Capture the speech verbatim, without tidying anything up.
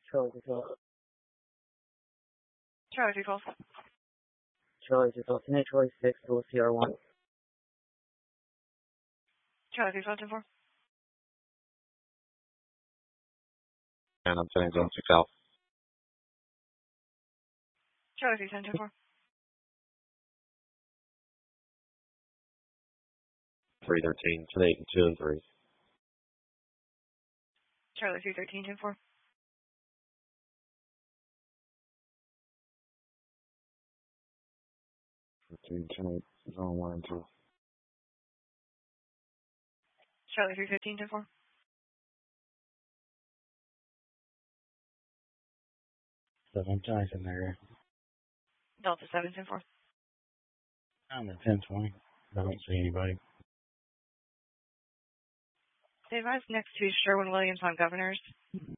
Charlie two twelve. Charlie two twelve. Charlie two twelve. ten eight Charlie six, Louis C R one. Charlie two twelve, ten four. And I'm sending zone six out. Charlie three ten, ten four. three thirteen, ten eight, and two and three. Charlie three thirteen, ten four. fifteen, ten eight, zone one and two. Charlie three fifteen, ten four. Seven Johnson there. Delta seven, ten four. I'm at ten twenty. I don't see anybody. They advised next to Sherwin Williams on Governors.